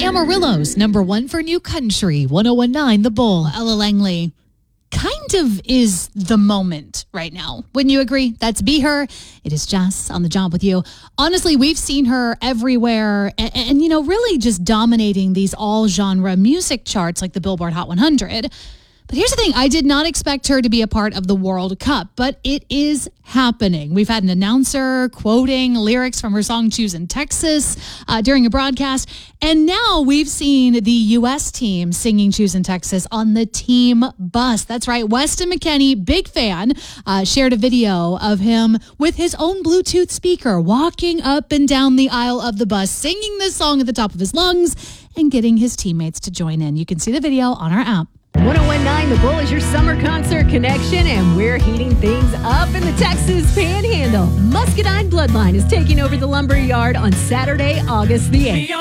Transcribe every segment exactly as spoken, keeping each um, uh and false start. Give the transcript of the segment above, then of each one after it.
Amarillo's number one for new country, one oh one nine The Bull. Ella Langley kind of is the moment right now. Wouldn't you agree? That's Be Her. It is Jess on the job with you. Honestly, we've seen her everywhere and, and, you know, really just dominating these all genre music charts like the Billboard Hot one hundred. But here's the thing. I did not expect her to be a part of the World Cup, but it is happening. We've had an announcer quoting lyrics from her song Choosing Texas uh, during a broadcast. And now we've seen the U S team singing Choosing Texas on the team bus. That's right. Weston McKennie, big fan, uh, shared a video of him with his own Bluetooth speaker walking up and down the aisle of the bus, singing this song at the top of his lungs and getting his teammates to join in. You can see the video on our app. one oh one nine The Bull is your summer concert connection, and we're heating things up in the Texas Panhandle. Muscadine Bloodline is taking over the Lumber Yard on Saturday, August the eighth.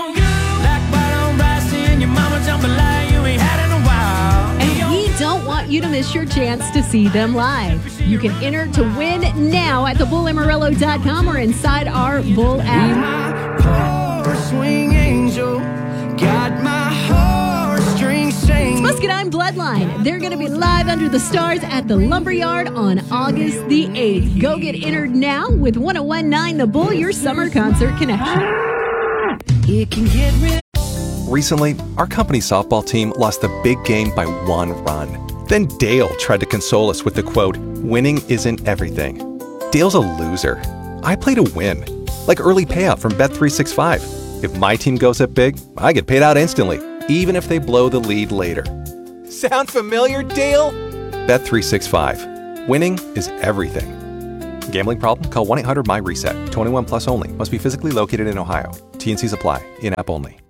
And we don't want you to miss your chance to see them live. You can enter to win now at the bull amarillo dot com or inside our Bull app. Swing angel, got my heartstrings sing. Muscadine Bloodline. They're going to be live under the stars at the Lumberyard on August the eighth. Go get entered now with one oh one nine The Bull, your summer concert connection. It can get real. Recently, our company softball team lost the big game by one run. Then Dale tried to console us with the quote, "Winning isn't everything." Dale's a loser. I play to win. Like early payout from Bet three sixty-five. If my team goes up big, I get paid out instantly, even if they blow the lead later. Sound familiar, Dale? Bet three sixty-five. Winning is everything. Gambling problem? Call one eight hundred M Y RESET. twenty-one plus only. Must be physically located in Ohio. T and Cs apply. In-app only.